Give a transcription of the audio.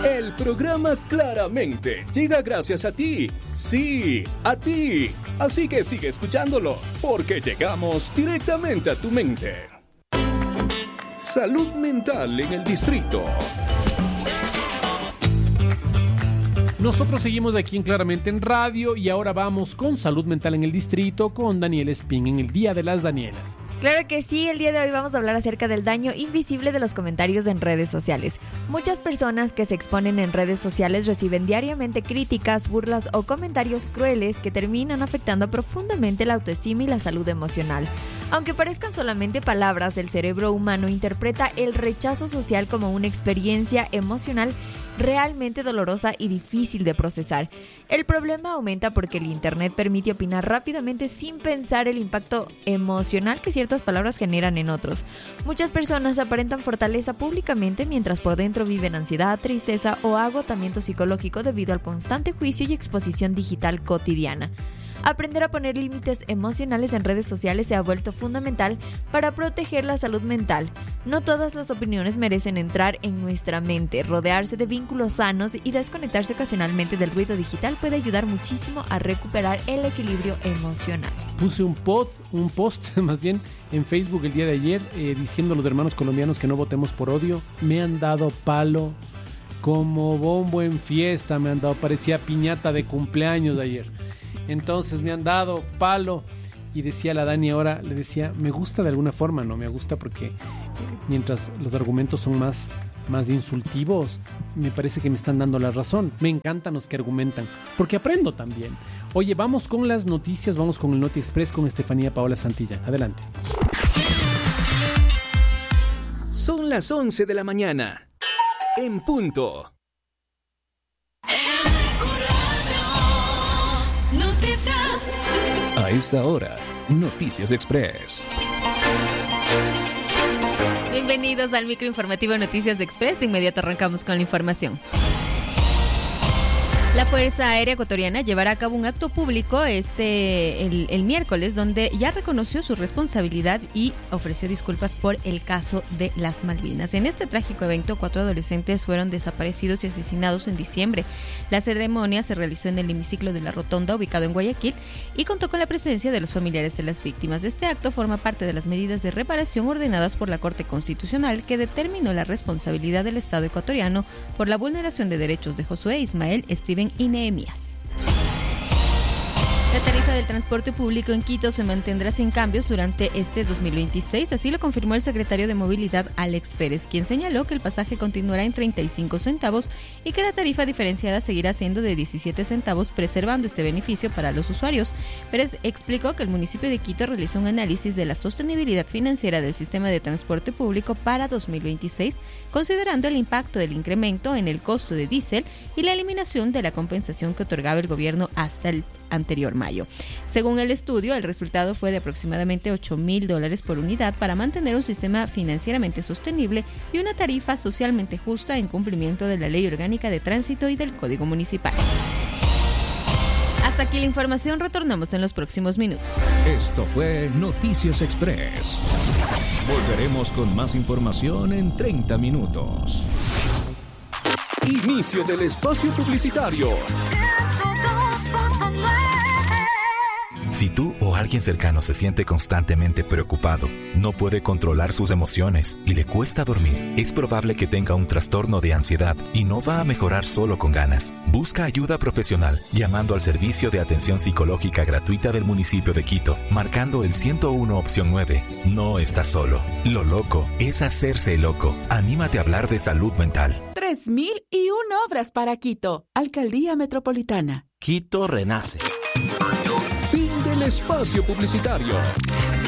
El programa Claramente llega gracias a ti. Sí, a ti. Así que sigue escuchándolo, porque llegamos directamente a tu mente. Salud mental en el distrito. Nosotros seguimos aquí en Claramente en Radio y ahora vamos con Salud Mental en el Distrito con Daniela Espín en el Día de las Danielas. Claro que sí, el día de hoy vamos a hablar acerca del daño invisible de los comentarios en redes sociales. Muchas personas que se exponen en redes sociales reciben diariamente críticas, burlas o comentarios crueles que terminan afectando profundamente la autoestima y la salud emocional. Aunque parezcan solamente palabras, el cerebro humano interpreta el rechazo social como una experiencia emocional realmente dolorosa y difícil de procesar. El problema aumenta porque el Internet permite opinar rápidamente sin pensar el impacto emocional que ciertas palabras generan en otros. Muchas personas aparentan fortaleza públicamente mientras por dentro viven ansiedad, tristeza o agotamiento psicológico debido al constante juicio y exposición digital cotidiana. Aprender a poner límites emocionales en redes sociales se ha vuelto fundamental para proteger la salud mental. No todas las opiniones merecen entrar en nuestra mente. Rodearse de vínculos sanos y desconectarse ocasionalmente del ruido digital puede ayudar muchísimo a recuperar el equilibrio emocional. Puse un post más bien en Facebook el día de ayer diciendo a los hermanos colombianos que no votemos por odio. Me han dado palo como bombo en fiesta, me han dado, parecía piñata de cumpleaños de ayer. Entonces me han dado palo y decía la Dani ahora, le decía, me gusta de alguna forma, no me gusta porque mientras los argumentos son más insultivos, me parece que me están dando la razón. Me encantan los que argumentan, porque aprendo también. Oye, vamos con las noticias, vamos con el Noti Express con Estefanía Paola Santilla. Adelante. Son las 11 de la mañana. En punto. A esta hora, Noticias Express. Bienvenidos al microinformativo Noticias Express. De inmediato arrancamos con la información. La Fuerza Aérea Ecuatoriana llevará a cabo un acto público el miércoles donde ya reconoció su responsabilidad y ofreció disculpas por el caso de las Malvinas. En este trágico evento, 4 adolescentes fueron desaparecidos y asesinados en diciembre. La ceremonia se realizó en el hemiciclo de la Rotonda, ubicado en Guayaquil, y contó con la presencia de los familiares de las víctimas. Este acto forma parte de las medidas de reparación ordenadas por la Corte Constitucional, que determinó la responsabilidad del Estado ecuatoriano por la vulneración de derechos de Josué, Ismael, Steven y Nehemías. La tarifa del transporte público en Quito se mantendrá sin cambios durante este 2026, así lo confirmó el secretario de Movilidad, Alex Pérez, quien señaló que el pasaje continuará en 35 centavos y que la tarifa diferenciada seguirá siendo de 17 centavos, preservando este beneficio para los usuarios. Pérez explicó que el municipio de Quito realizó un análisis de la sostenibilidad financiera del sistema de transporte público para 2026, considerando el impacto del incremento en el costo de diésel y la eliminación de la compensación que otorgaba el gobierno hasta el anterior mayo. Según el estudio, el resultado fue de aproximadamente $8,000 por unidad para mantener un sistema financieramente sostenible y una tarifa socialmente justa en cumplimiento de la Ley Orgánica de Tránsito y del Código Municipal. Hasta aquí la información, retornamos en los próximos minutos. Esto fue Noticias Express. Volveremos con más información en 30 minutos. Inicio del espacio publicitario. Si tú o alguien cercano se siente constantemente preocupado, no puede controlar sus emociones y le cuesta dormir, es probable que tenga un trastorno de ansiedad y no va a mejorar solo con ganas. Busca ayuda profesional llamando al servicio de atención psicológica gratuita del municipio de Quito, marcando el 101 opción 9. No estás solo. Lo loco es hacerse loco. Anímate a hablar de salud mental. 3.001 obras para Quito. Alcaldía Metropolitana. Quito renace. Fin del espacio publicitario.